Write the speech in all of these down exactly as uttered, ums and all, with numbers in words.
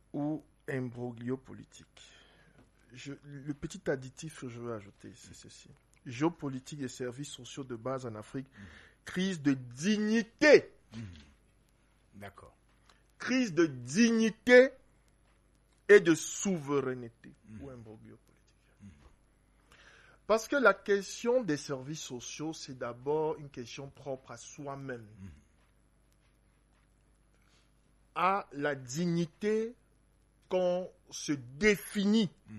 ou imbroglio politique. Je, le petit additif que je veux ajouter, c'est ceci. Géopolitique des services sociaux de base en Afrique, mmh. crise de dignité. Mmh. D'accord. Crise de dignité et de souveraineté mmh. ou imbroglio politique. Mmh. Parce que la question des services sociaux, c'est d'abord une question propre à soi-même. Mmh. À la dignité qu'on se définit. Mmh.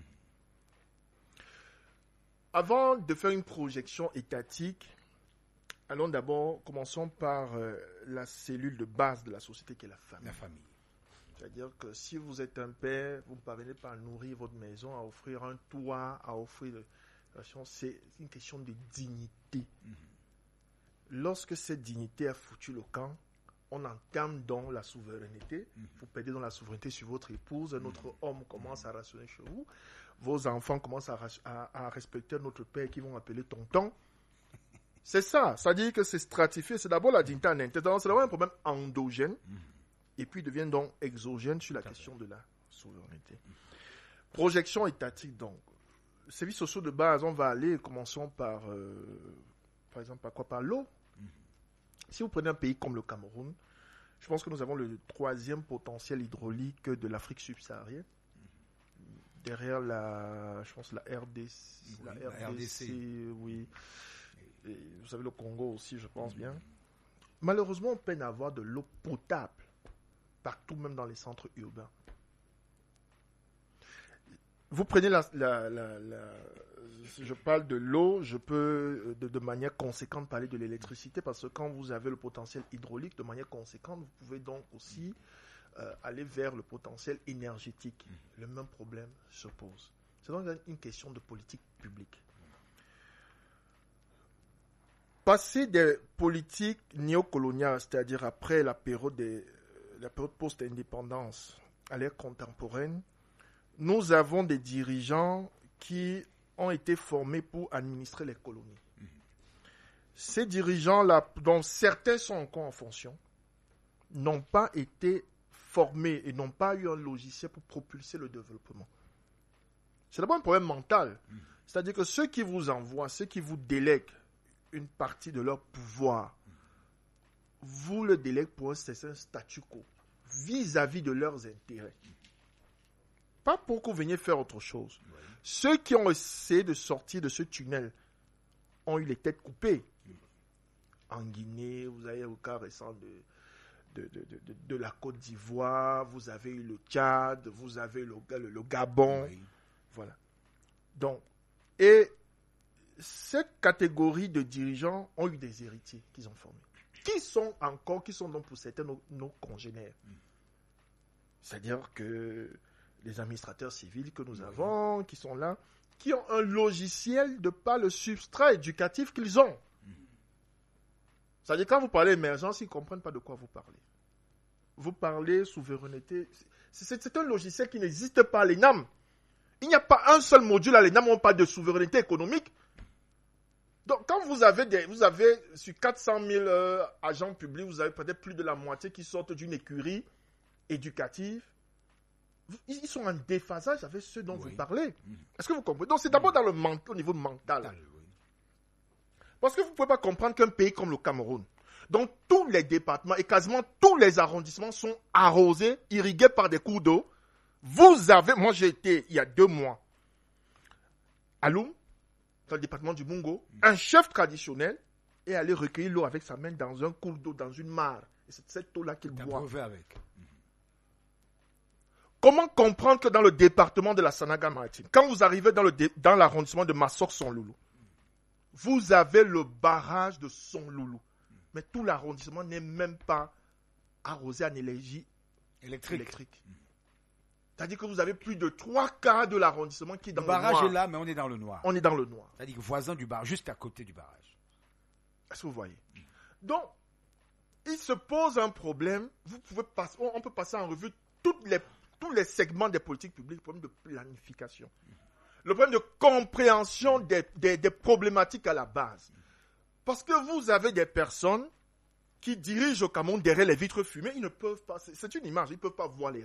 Avant de faire une projection étatique, allons d'abord, commençons par euh, la cellule de base de la société qui est la famille. La famille. C'est-à-dire que si vous êtes un père, vous ne parvenez pas à nourrir votre maison, à offrir un toit, à offrir... C'est une question de dignité. Mm-hmm. Lorsque cette dignité a foutu le camp, on entame donc la souveraineté. Mm-hmm. Vous perdez donc la souveraineté sur votre épouse, un autre mm-hmm. homme commence mm-hmm. à rationner chez vous. Vos enfants commencent à, à, à respecter notre père qui vont appeler tonton. C'est ça. Ça dit que c'est stratifié. C'est d'abord la dignité en interne. C'est d'abord un problème endogène. Mm-hmm. Et puis devient donc exogène sur la Tout question de la souveraineté. Mm-hmm. Projection étatique donc. Services sociaux de base, on va aller, commençons par, euh, par exemple, par quoi? Par l'eau. Mm-hmm. Si vous prenez un pays comme le Cameroun, je pense que nous avons le troisième potentiel hydraulique de l'Afrique subsaharienne. Derrière la, je pense, la R D C, oui, la R D C, la R D C, oui. Et vous savez, le Congo aussi, je pense mmh. bien. Malheureusement, on peine à avoir de l'eau potable partout, même dans les centres urbains. Vous prenez la, la, la, la je parle de l'eau, je peux de, de manière conséquente parler de l'électricité parce que quand vous avez le potentiel hydraulique de manière conséquente, vous pouvez donc aussi Euh, aller vers le potentiel énergétique. Mmh. Le même problème se pose. C'est donc une question de politique publique. Passer des politiques néocoloniales, c'est-à-dire après la période, des, la période post-indépendance à l'ère contemporaine, nous avons des dirigeants qui ont été formés pour administrer les colonies. Mmh. Ces dirigeants-là, dont certains sont encore en fonction, n'ont pas été formés et n'ont pas eu un logiciel pour propulser le développement. C'est d'abord un problème mental. Mmh. C'est-à-dire que ceux qui vous envoient, ceux qui vous délèguent une partie de leur pouvoir, mmh. vous le délèguent pour un certain statu quo vis-à-vis de leurs intérêts. Mmh. Pas pour que vous veniez faire autre chose. Oui. Ceux qui ont essayé de sortir de ce tunnel ont eu les têtes coupées. Mmh. En Guinée, vous avez le cas récent de De, de, de, de la Côte d'Ivoire, vous avez eu le Tchad, vous avez le, le, le Gabon, oui. Voilà. Donc, et cette catégorie de dirigeants ont eu des héritiers qu'ils ont formés, qui sont encore, qui sont donc pour certains nos, nos congénères. Mm. C'est-à-dire que les administrateurs civils que nous oui. avons, qui sont là, qui ont un logiciel de par le substrat éducatif qu'ils ont. C'est-à-dire, quand vous parlez émergence, ils ne comprennent pas de quoi vous parlez. Vous parlez souveraineté. C'est, c'est un logiciel qui n'existe pas à l'E N A M. Il n'y a pas un seul module à l'E N A M où on parle de souveraineté économique. Donc, quand vous avez, des, vous avez sur quatre cent mille euh, agents publics, vous avez peut-être plus de la moitié qui sortent d'une écurie éducative. Ils sont en déphasage avec ceux dont oui. vous parlez. Mmh. Est-ce que vous comprenez? Donc, c'est d'abord dans le ment- au niveau mental. mental oui. Parce que vous ne pouvez pas comprendre qu'un pays comme le Cameroun, dont tous les départements et quasiment tous les arrondissements sont arrosés, irrigués par des cours d'eau, vous avez, moi j'ai été il y a deux mois à Loum, dans le département du Mungo, mmh. un chef traditionnel est allé recueillir l'eau avec sa main dans un cours d'eau, dans une mare. Et c'est cette eau-là qu'il boit. Avec. Mmh. Comment comprendre que dans le département de la Sanaga-Maritime, quand vous arrivez dans, le dé, dans l'arrondissement de Massok-Son-Loulou, vous avez le barrage de Son-Loulou. Mais tout l'arrondissement n'est même pas arrosé en énergie électrique. électrique. Mmh. C'est-à-dire que vous avez plus de trois quarts de l'arrondissement qui est dans le, le noir. Le barrage est là, mais on est dans le noir. On est dans le noir. C'est-à-dire voisin du barrage, juste à côté du barrage. Est-ce que vous voyez? Mmh. Donc, il se pose un problème. Vous pouvez passer, on peut passer en revue toutes les, tous les segments des politiques publiques, le problème de planification. Mmh. Le problème de compréhension des, des, des problématiques à la base. Parce que vous avez des personnes qui dirigent au Cameroun derrière les vitres fumées, ils ne peuvent pas, c'est une image, ils ne peuvent pas voir les